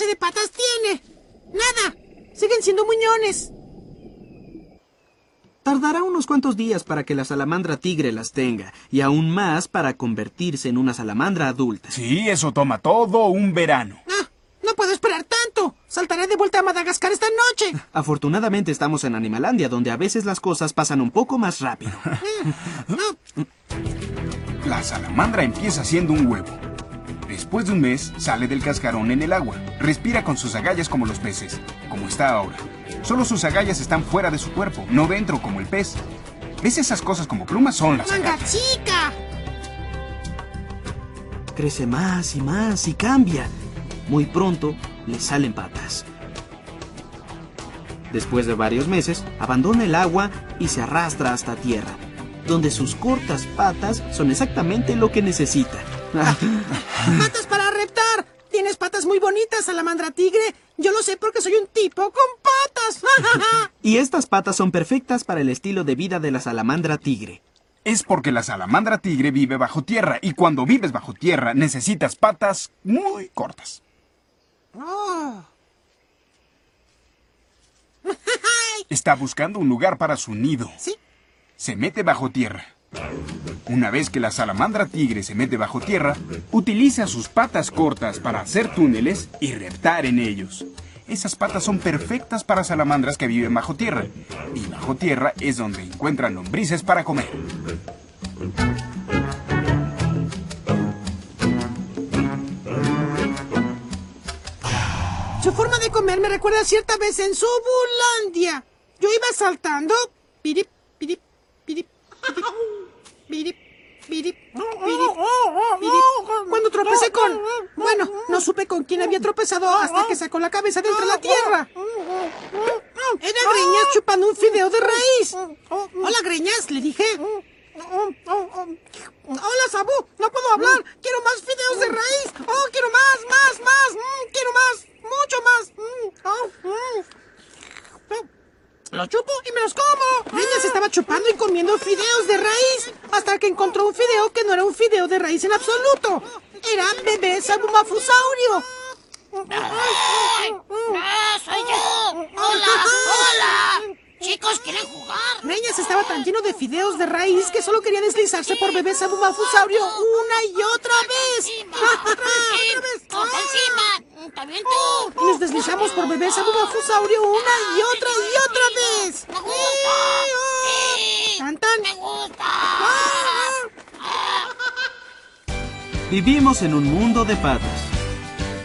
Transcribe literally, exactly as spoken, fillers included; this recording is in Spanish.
clase de patas tiene? Nada. Siguen siendo muñones. Tardará unos cuantos días para que la salamandra tigre las tenga, y aún más para convertirse en una salamandra adulta. Sí, eso toma todo un verano. Ah, no puedo esperar tanto. Saltaré de vuelta a Madagascar esta noche. Afortunadamente estamos en Animalandia, donde a veces las cosas pasan un poco más rápido. La salamandra empieza siendo un huevo. Después de un mes, sale del cascarón en el agua. Respira con sus agallas como los peces, como está ahora. Solo sus agallas están fuera de su cuerpo, no dentro como el pez. ¿Ves esas cosas como plumas? Son las ¡Manga agallas. chica! Crece más y más y cambia. Muy pronto le salen patas. Después de varios meses, abandona el agua y se arrastra hasta tierra, donde sus cortas patas son exactamente lo que necesita. ¡Patas para reptar! Tienes patas muy bonitas, salamandra tigre. Yo lo sé porque soy un tipo con patas. Y estas patas son perfectas para el estilo de vida de la salamandra tigre. Es porque la salamandra tigre vive bajo tierra, y cuando vives bajo tierra necesitas patas muy cortas. Oh. Está buscando un lugar para su nido. ¿Sí? Se mete bajo tierra. Una vez que la salamandra tigre se mete bajo tierra, utiliza sus patas cortas para hacer túneles y reptar en ellos. Esas patas son perfectas para salamandras que viven bajo tierra. Y bajo tierra es donde encuentran lombrices para comer. Su forma de comer me recuerda a cierta vez en Subulandia. Yo iba saltando. Pirip, pirip, pirip, pirip, pirip, pirip, pirip, pirip. Cuando tropecé con... Bueno, no supe con quién había tropezado hasta que sacó la cabeza de entre la tierra. Era Greñas chupando un fideo de raíz. Hola, Greñas, le dije. Hola, Sabú, no puedo hablar. Quiero más fideos de raíz. Oh, quiero más, más, más. Mm, quiero más, mucho más. Mm, oh, mm. Los chupo y me los como. Greñas estaba chupando y comiendo fideos de raíz hasta que encontró un fideo que no era un fideo de raíz en absoluto. Era bebé sabumafusaurio. ¡Ay! ¡Ah, soy yo! ¡Hola! ¡Hola! ¡Chicos, quieren jugar! Greñas estaba tan lleno de fideos de raíz que solo quería deslizarse por bebé sabumafusaurio una y otra vez. ¡Encima! ¡Otra vez! ¡Todos encima! ¡También tú! Y nos deslizamos por bebé sabumafusaurio una y otra y otra vez. ¡Me gusta! ¡Sí! ¡Tan, tan! ¡Me gusta! Vivimos en un mundo de patas.